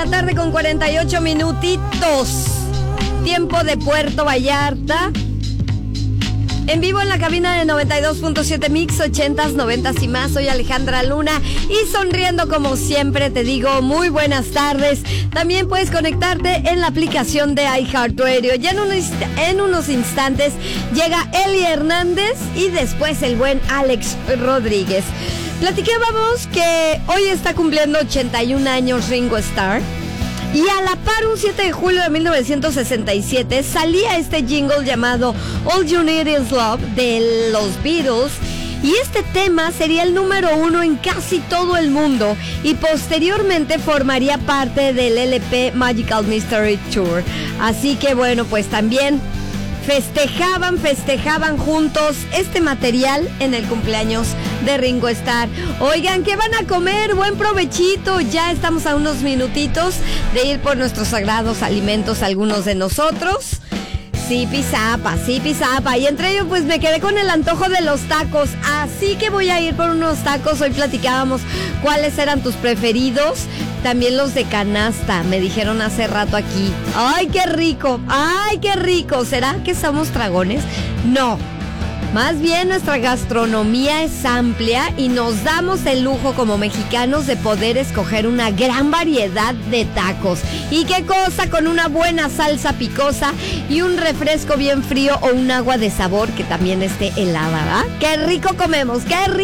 la tarde con 48 minutitos. Tiempo de Puerto Vallarta. En vivo en la cabina de 92.7 Mix, 80s, 90s y más. Soy Alejandra Luna y sonriendo como siempre te digo muy buenas tardes. También puedes conectarte en la aplicación de iHeartRadio. Ya en unos instantes llega Eli Hernández y después el buen Alex Rodríguez. Platicábamos que hoy está cumpliendo 81 años Ringo Starr. Y a la par, un 7 de julio de 1967, salía este jingle llamado All You Need Is Love de los Beatles. Y este tema sería el número 1 en casi todo el mundo. Y posteriormente formaría parte del LP Magical Mystery Tour. Así que bueno, pues también festejaban juntos este material en el cumpleaños de Ringo Starr. Oigan, ¿qué van a comer? Buen provechito. Ya estamos a unos minutitos de ir por nuestros sagrados alimentos, algunos de nosotros. Sí, pisapa. Y entre ellos, pues me quedé con el antojo de los tacos. Así que voy a ir por unos tacos. Hoy platicábamos cuáles eran tus preferidos. También los de canasta, me dijeron hace rato aquí. ¡Ay, qué rico! ¿Será que somos dragones? No. Más bien nuestra gastronomía es amplia y nos damos el lujo como mexicanos de poder escoger una gran variedad de tacos. ¿Y qué cosa? Con una buena salsa picosa y un refresco bien frío o un agua de sabor que también esté helada, ¿verdad? ¡Qué rico comemos!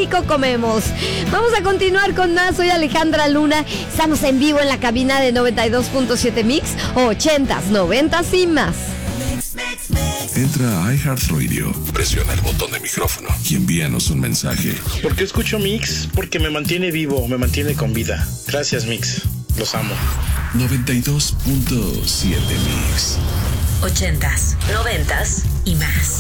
Vamos a continuar con más. Soy Alejandra Luna. Estamos en vivo en la cabina de 92.7 Mix, 80s, 90s y más. Entra a iHeartRadio, presiona el botón de micrófono y envíanos un mensaje. ¿Por qué escucho Mix? Porque me mantiene vivo, me mantiene con vida. Gracias, Mix. Los amo. 92.7 Mix. 80s, 90s y más.